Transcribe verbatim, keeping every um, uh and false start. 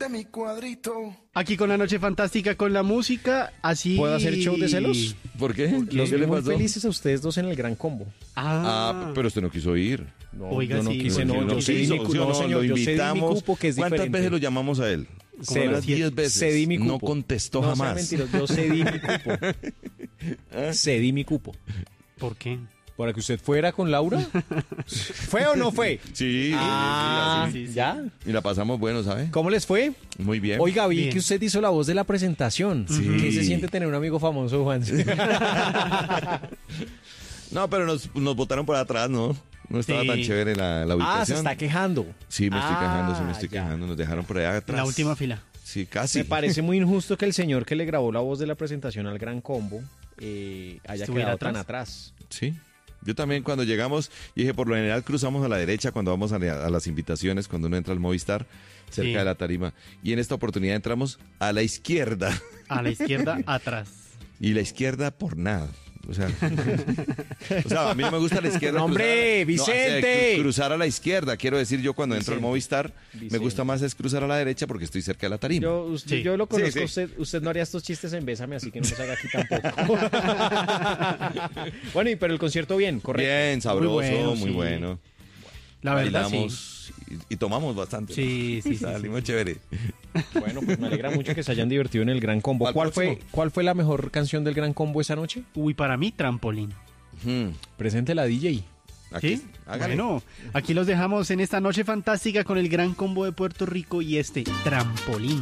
de mi cuadrito. Aquí con la noche fantástica, con la música, así... ¿Puedo hacer show de celos? ¿Por qué? Los ¿Qué vi le muy pasó? felices a ustedes dos en el Gran Combo. Ah, Ah, pero usted no quiso ir. No, Oiga, yo no sí, quise, ¿por no, qué no yo cedí quiso? mi cu- ¿Sí o no, no? señor, Lo yo cedí mi invitamos. cupo, que es ¿Cuántas diferente. veces lo llamamos a él? Cero. Unas diez veces. Cedí mi cupo. No contestó No sea jamás. mentiroso, yo cedí mi cupo. Cedí mi cupo. ¿por qué? ¿Para que usted fuera con Laura? ¿Fue o no fue? Sí, Ah, sí, sí, sí, sí. ¿ya? Y la pasamos bueno, ¿sabe? ¿Cómo les fue? Muy bien. Oiga, vi Bien. que usted hizo la voz de la presentación. Sí. ¿Qué se siente tener un amigo famoso, Juan? No, pero nos, nos botaron por atrás, ¿no? No estaba Sí. tan chévere la, la ubicación. Ah, se está quejando. Sí, me estoy Ah, quejando, sí me estoy ya. quejando. Nos dejaron por allá atrás. En la última fila. Sí, casi. Me parece muy injusto que el señor que le grabó la voz de la presentación al Gran Combo eh, haya ¿Estuviera quedado tan atrás? atrás. Sí. Yo también cuando llegamos, dije, por lo general cruzamos a la derecha cuando vamos a, la- a las invitaciones, cuando uno entra al Movistar, cerca Sí. de la tarima. Y en esta oportunidad entramos a la izquierda. A la izquierda, atrás. Y la izquierda por nada. O sea, o sea, a mí no me gusta la izquierda. No, hombre, cruzar a- no, o sea, Vicente. cru- cruzar a la izquierda, quiero decir yo cuando entro al Vicente. Movistar, me Vicente. gusta más es cruzar a la derecha porque estoy cerca de la tarima. Yo, usted- Sí. yo lo conozco, Sí, sí. Usted, usted no haría estos chistes en Bésame, así que no los haga aquí tampoco. Bueno, y pero el concierto bien, correcto. Bien, sabroso, muy Muy bueno. bueno, sí. La verdad, sí. Bailamos y, y tomamos bastante. Sí, sí, sí, Salimos chévere. Bueno, pues me alegra mucho que se hayan divertido en el Gran Combo. Al ¿Cuál fue, próximo. ¿Cuál fue la mejor canción del Gran Combo esa noche? Uy, para mí, trampolín. Hmm, Presente la D J. aquí, ¿Sí? hágale. Bueno, aquí los dejamos en esta noche fantástica con el Gran Combo de Puerto Rico y este trampolín.